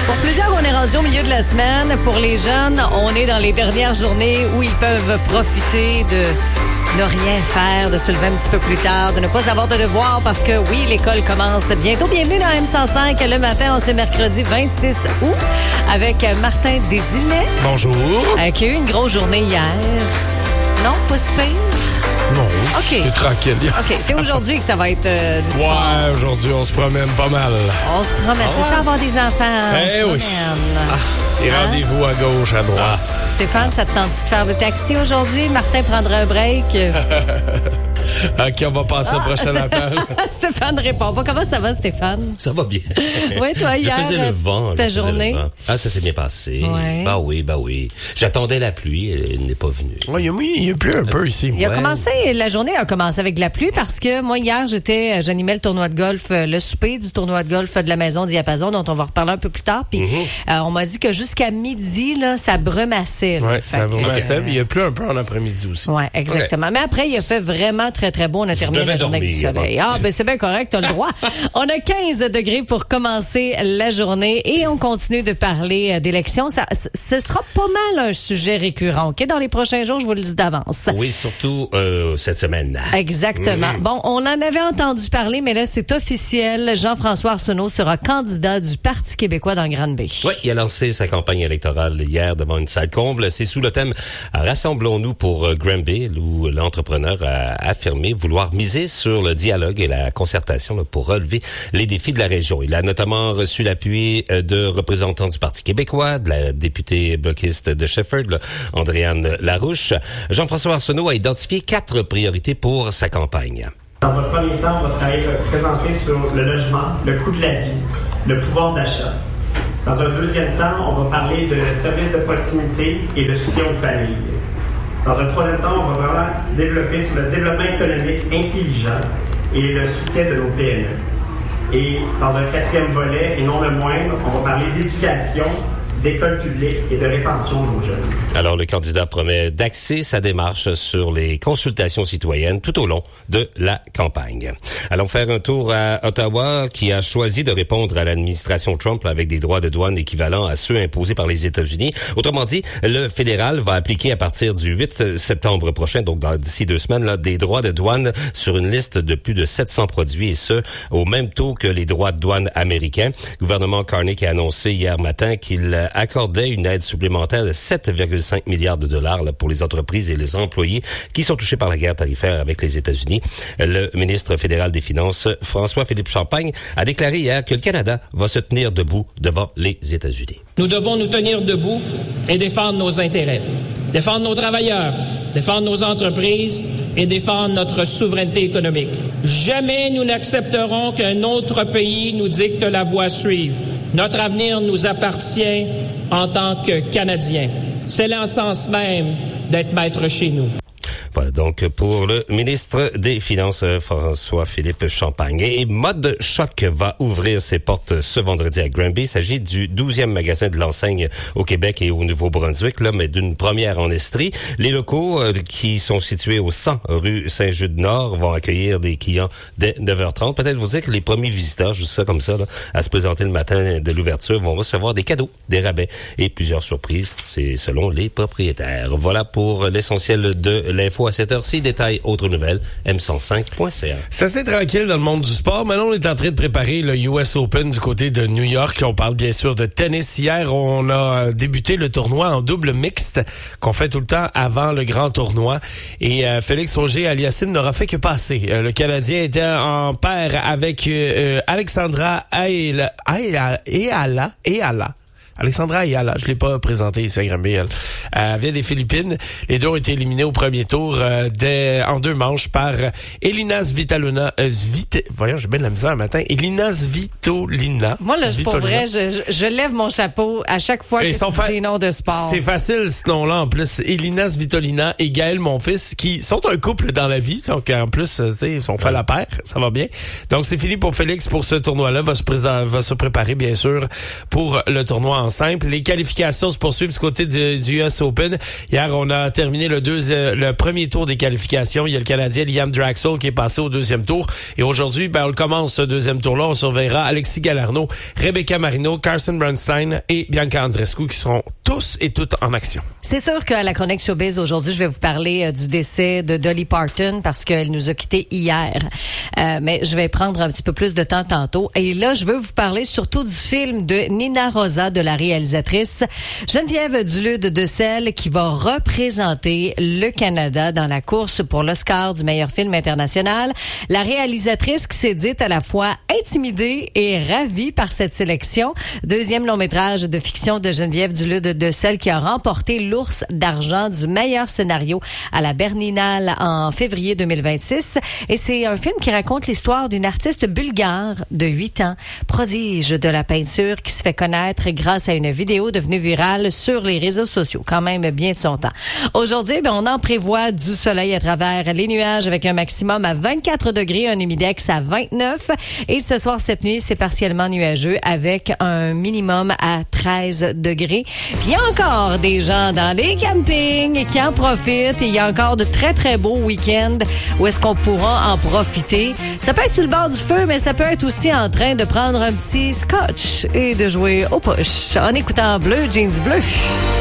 Pour plusieurs, on est rendu au milieu de la semaine. Pour les jeunes, on est dans les dernières journées où ils peuvent profiter de ne rien faire, de se lever un petit peu plus tard, de ne pas avoir de devoirs parce que oui, l'école commence bientôt. Bienvenue dans M105 le matin, on c'est mercredi 26 août avec Martin Desilets. Bonjour. Qui a eu une grosse journée hier. Non, pas si pire. Non, OK. c'est tranquille. OK, c'est aujourd'hui que ça va être du sport. Ouais, aujourd'hui, on se promène pas mal. On se promène. C'est ça, avoir des enfants. Eh oui. Et rendez-vous à gauche, à droite. Stéphane, ça te tente-tu de faire le taxi aujourd'hui? Martin prendra un break. OK, on va passer au prochain appel. Stéphane répond pas. Comment ça va, Stéphane? Ça va bien. Oui, toi, hier, je faisais le vent. ta journée. Ah, ça s'est bien passé. Ouais. Bah oui. J'attendais la pluie, elle n'est pas venue. Ouais, il a plu un peu ici. La journée a commencé avec de la pluie parce que moi, hier, j'animais le tournoi de golf, le souper du tournoi de golf de la Maison Diapason, dont on va reparler un peu plus tard. Puis, on m'a dit que jusqu'à midi, là, ça brumassait. Oui, ça brumassait. Puis il a plu un peu en après-midi aussi. Oui, exactement. Mais après, il a fait vraiment très, très beau. On a terminé la journée avec du soleil. Ah, ben c'est bien correct, t'as le droit. On a 15 degrés pour commencer la journée et on continue de parler d'élections. Ce sera pas mal un sujet récurrent, OK? Dans les prochains jours, je vous le dis d'avance. Oui, surtout cette semaine. Exactement. Bon, on en avait entendu parler, mais là, c'est officiel. Jean-François Arsenault sera candidat du Parti québécois dans Granby. Oui, il a lancé sa campagne électorale hier devant une salle comble. C'est sous le thème « Rassemblons-nous pour Granby » où l'entrepreneur a affirmé vouloir miser sur le dialogue et la concertation pour relever les défis de la région. Il a notamment reçu l'appui de représentants du Parti québécois, de la députée bloquiste de Shefford, Andréane Larouche. Jean-François Arsenault a identifié 4 priorités pour sa campagne. Dans un premier temps, on va présenter sur le logement, le coût de la vie, le pouvoir d'achat. Dans un deuxième temps, on va parler de services de proximité et de soutien aux familles. Dans un troisième temps, on va vraiment développer sur le développement économique intelligent et le soutien de nos PME. Et dans un quatrième volet, et non le moindre, on va parler d'éducation, d'école publique et de rétention de nos jeunes. Alors, le candidat promet d'axer sa démarche sur les consultations citoyennes tout au long de la campagne. Allons faire un tour à Ottawa, qui a choisi de répondre à l'administration Trump avec des droits de douane équivalents à ceux imposés par les États-Unis. Autrement dit, le fédéral va appliquer à partir du 8 septembre prochain, donc d'ici 2 semaines, là, des droits de douane sur une liste de plus de 700 produits, et ce, au même taux que les droits de douane américains. Le gouvernement Carney qui a annoncé hier matin qu'il accordait une aide supplémentaire de 7,5 milliards de dollars là, pour les entreprises et les employés qui sont touchés par la guerre tarifaire avec les États-Unis. Le ministre fédéral des Finances, François-Philippe Champagne, a déclaré hier que le Canada va se tenir debout devant les États-Unis. Nous devons nous tenir debout et défendre nos intérêts, défendre nos travailleurs, défendre nos entreprises et défendre notre souveraineté économique. Jamais nous n'accepterons qu'un autre pays nous dicte la voie à suivre. Notre avenir nous appartient en tant que Canadiens. C'est l'essence même d'être maître chez nous. Voilà donc pour le ministre des Finances, François-Philippe Champagne. Et Mode Choc va ouvrir ses portes ce vendredi à Granby. Il s'agit du 12e magasin de l'enseigne au Québec et au Nouveau-Brunswick, là, mais d'une première en Estrie. Les locaux qui sont situés au 100 rue Saint-Jude-Nord vont accueillir des clients dès 9h30. Peut-être vous dire que les premiers visiteurs, juste ça comme ça, là, à se présenter le matin de l'ouverture, vont recevoir des cadeaux, des rabais et plusieurs surprises. C'est selon les propriétaires. Voilà pour l'essentiel de l'info à cette heure-ci. Détails, autres nouvelles, m105.ca. C'est assez tranquille dans le monde du sport. Maintenant, on est en train de préparer le US Open du côté de New York. On parle bien sûr de tennis. Hier, on a débuté le tournoi en double mixte qu'on fait tout le temps avant le grand tournoi. Et Félix Auger-Aliassime n'aura fait que passer. Le Canadien était en paire avec Alexandra Ayala. Alexandra Ayala, je l'ai pas présentée ici à Granby, elle vient des Philippines. Les deux ont été éliminés au premier tour en 2 manches par Elina Svitolina. Voyons, j'ai bien de la misère un matin. Elina Svitolina. Moi, là, pour vrai, je lève mon chapeau à chaque fois que tu dis des noms de sport. C'est facile, ce nom-là, en plus. Elina Svitolina et Gaël Monfils, qui sont un couple dans la vie. Donc, en plus, ils sont fait la paire. Ça va bien. Donc, c'est fini pour Félix pour ce tournoi-là. Va se préparer, bien sûr, pour le tournoi en simple. Les qualifications se poursuivent du côté du US Open. Hier, on a terminé le premier tour des qualifications. Il y a le Canadien Liam Draxl qui est passé au deuxième tour. Et aujourd'hui, on commence ce deuxième tour-là. On surveillera Alexis Galarneau, Rebecca Marino, Carson Brunstein et Bianca Andreescu qui seront tous et toutes en action. C'est sûr qu'à la chronique Showbiz, aujourd'hui, je vais vous parler du décès de Dolly Parton parce qu'elle nous a quittés hier. Mais je vais prendre un petit peu plus de temps tantôt. Et là, je veux vous parler surtout du film de Nina Rosa, de la réalisatrice Geneviève Dulude-Decelles, qui va représenter le Canada dans la course pour l'Oscar du meilleur film international. La réalisatrice qui s'est dite à la fois intimidée et ravie par cette sélection. Deuxième long métrage de fiction de Geneviève Dulude-Decelles qui a remporté l'Ours d'argent du meilleur scénario à la Berlinale en février 2026. Et c'est un film qui raconte l'histoire d'une artiste bulgare de 8 ans, prodige de la peinture, qui se fait connaître grâce à une vidéo devenue virale sur les réseaux sociaux. Quand même bien de son temps. Aujourd'hui, on en prévoit du soleil à travers les nuages avec un maximum à 24 degrés, un humidex à 29. Et ce soir, cette nuit, c'est partiellement nuageux avec un minimum à 13 degrés. Puis il y a encore des gens dans les campings qui en profitent. Et il y a encore de très, très beaux week-ends où est-ce qu'on pourra en profiter. Ça peut être sur le bord du feu, mais ça peut être aussi en train de prendre un petit scotch et de jouer aux poches en écoutant Bleu Jeans Bleu.